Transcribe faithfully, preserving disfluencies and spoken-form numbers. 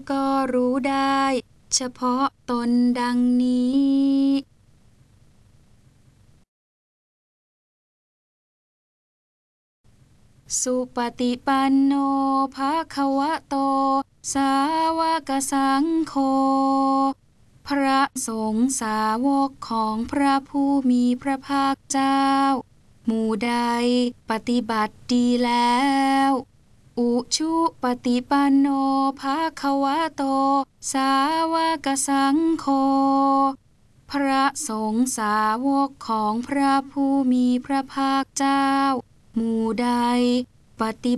ก็รู้ได้เฉพาะตนดังนี้สุปฏิปันโนภควโตสาวกสังโฆพระสงฆ์สาวกของพระผู้มีพระภาคเจ้าหมู่ใดปฏิบัติดีแล้วอุชุปฏิปันโนภควโตสาวกสังโฆพระสงฆ์สาวกของพระผู้มีพระภาคเจ้าหมู่ใดปฏิ